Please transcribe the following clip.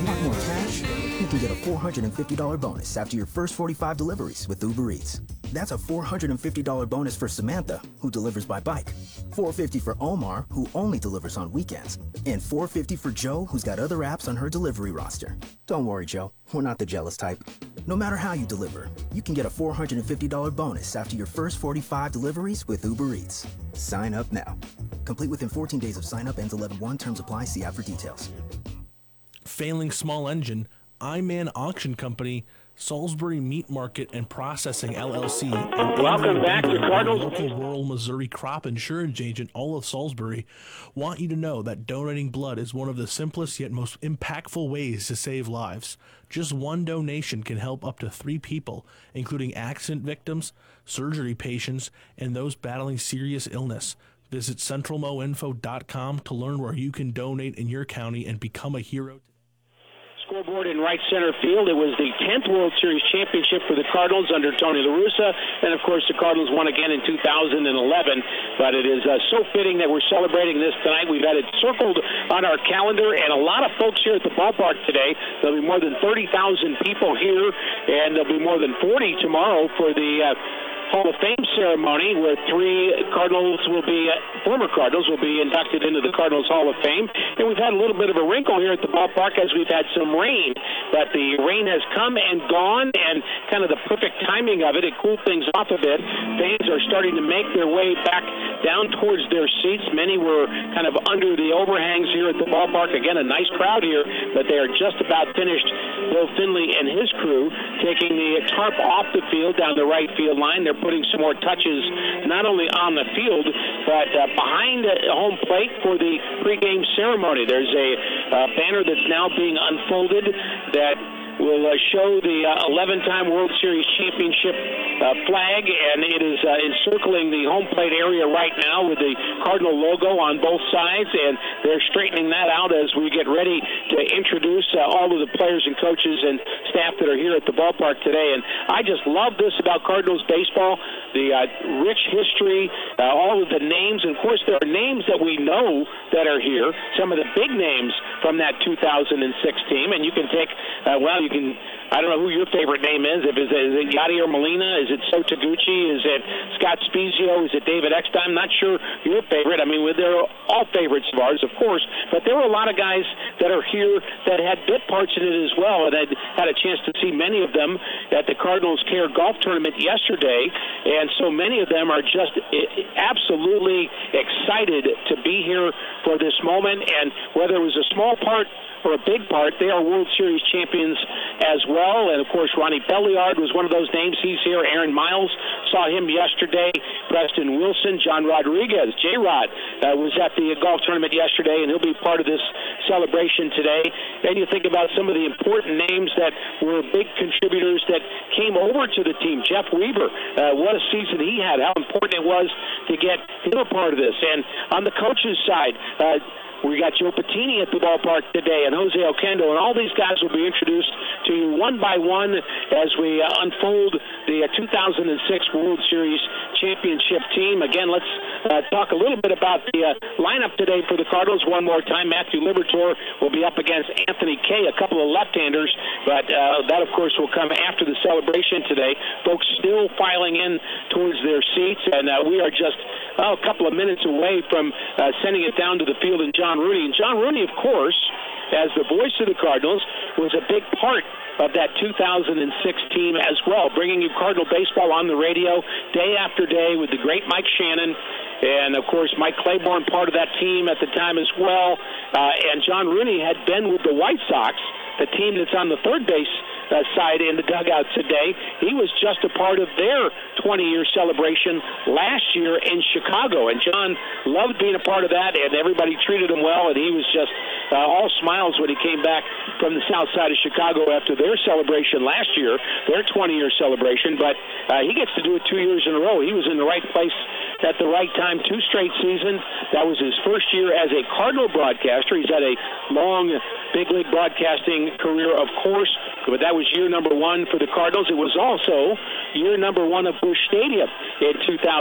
Want more cash? You can get a $450 bonus after your first 45 deliveries with Uber Eats. That's a $450 bonus for Samantha, who delivers by bike, $450 for Omar, who only delivers on weekends, and $450 for Joe, who's got other apps on her delivery roster. Don't worry, Joe. We're not the jealous type. No matter how you deliver, you can get a $450 bonus after your first 45 deliveries with Uber Eats. Sign up now. Complete within 14 days of sign up. Ends 11/1. Terms apply. See app for details. Failing small engine, Iman Auction Company, Salisbury Meat Market and Processing LLC, and welcome back to Cardinals. Local rural Missouri crop insurance agent Olive Salisbury want you to know that donating blood is one of the simplest yet most impactful ways to save lives. Just one donation can help up to 3 people, including accident victims, surgery patients, and those battling serious illness. Visit centralmoinfo.com to learn where you can donate in your county and become a hero. Scoreboard in right center field. It was the 10th World Series championship for the Cardinals under Tony La Russa, and of course the Cardinals won again in 2011. But it is so fitting that we're celebrating this tonight. We've had it circled on our calendar, and a lot of folks here at the ballpark today. There'll be more than 30,000 people here, and there'll be more than 40 tomorrow for the Hall of Fame ceremony, where 3 Cardinals will be, former Cardinals will be inducted into the Cardinals Hall of Fame. And we've had a little bit of a wrinkle here at the ballpark as we've had some rain. But the rain has come and gone, and kind of the perfect timing of it, it cooled things off a bit. Fans are starting to make their way back down towards their seats. Many were kind of under the overhangs here at the ballpark. Again, a nice crowd here, but they are just about finished. Bill Finley and his crew taking the tarp off the field down the right field line. They're putting some more touches not only on the field, but behind home plate for the pregame ceremony. There's a banner that's now being unfolded that will show the 11-time World Series championship flag, and it is encircling the home plate area right now with the Cardinal logo on both sides, and they're straightening that out as we get ready to introduce all of the players and coaches and staff that are here at the ballpark today. And I just love this about Cardinals baseball, the rich history, all of the names, and of course there are names that we know that are here, some of the big names from that 2006 team, and you can take, I don't know who your favorite name is. Is it Yadier Molina? Is it So Taguchi? Is it Scott Spezio? Is it David Eckstein? I'm not sure your favorite. I mean, they're all favorites of ours, of course, but there were a lot of guys that are here that had bit parts in it as well, and I had a chance to see many of them at the Cardinals Care Golf Tournament yesterday, and so many of them are just absolutely excited to be here for this moment, and whether it was a small part or a big part, they are World Series champions as well. And, of course, Ronnie Belliard was one of those names. He's here. Aaron Miles, saw him yesterday. Preston Wilson, John Rodriguez, J-Rod was at the golf tournament yesterday, and he'll be part of this celebration today. Then you think about some of the important names that were big contributors that came over to the team. Jeff Weaver, what a season he had, how important it was to get him a part of this. And on the coaches' side, we got Joe Patini at the ballpark today, and Jose Oquendo, and all these guys will be introduced to you one by one as we unfold the 2006 World Series championship team. Again, let's talk a little bit about the lineup today for the Cardinals one more time. Matthew Liberatore will be up against Anthony Kay, a couple of left-handers, but that, of course, will come after the celebration today. Folks still filing in towards their seats, and we are just a couple of minutes away from sending it down to the field in John Rooney. And John Rooney, of course, as the voice of the Cardinals, was a big part of that 2006 team as well, bringing you Cardinal baseball on the radio day after day with the great Mike Shannon. And, of course, Mike Claiborne, part of that team at the time as well. And John Rooney had been with the White Sox, the team that's on the third base side in the dugout today. He was just a part of their 20-year celebration last year in Chicago. And John loved being a part of that, and everybody treated him well, and he was just all smiles when he came back from the south side of Chicago after their celebration last year, their 20-year celebration. But he gets to do it 2 years in a row. He was in the right place at the right time 2 straight seasons. That was his first year as a Cardinal broadcaster. He's had a long big league broadcasting career, of course, but that was year number 1 for the Cardinals. It was also year number 1 of Busch Stadium in 2000.